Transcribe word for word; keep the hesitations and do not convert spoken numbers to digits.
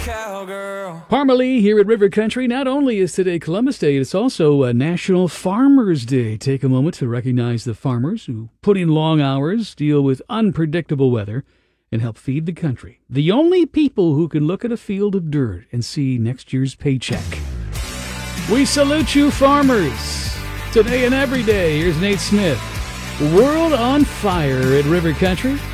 cowgirl. Parmalee here at River Country. Not only is today Columbus Day, it's also a National Farmers Day. Take a moment to recognize the farmers who put in long hours, deal with unpredictable weather, and help feed the country. The only people who can look at a field of dirt and see next year's paycheck. We salute you, farmers. Today and every day, here's Nate Smith. World on Fire at River Country.